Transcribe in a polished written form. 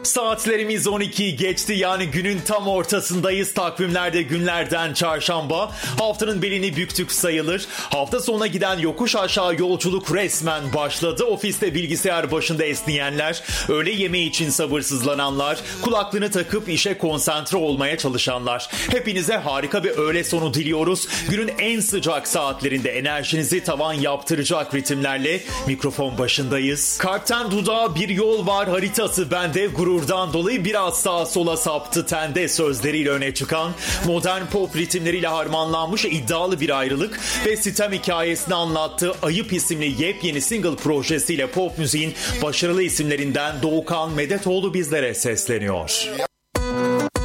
Saatlerimiz 12'yi geçti, yani günün tam ortasındayız. Takvimlerde günlerden çarşamba. Haftanın belini büktük sayılır. Hafta sonuna giden yokuş aşağı yolculuk resmen başladı. Ofiste bilgisayar başında esneyenler, öğle yemeği için sabırsızlananlar, kulaklığını takıp işe konsantre olmaya çalışanlar. Hepinize harika bir öğle sonu diliyoruz. Günün en sıcak saatlerinde enerjinizi tavan yaptıracak ritimlerle mikrofon başındayız. Kalpten dudağa bir yol var haritası bende, gururdan dolayı biraz sağa sola saptı tende sözleriyle öne çıkan, modern pop ritimleriyle harmanlanmış iddialı bir ayrılık ve sitem hikayesini anlattığı Ayıp isimli yepyeni single projesiyle pop müziğin başarılı isimlerinden Doğukan Medetoğlu bizlere sesleniyor.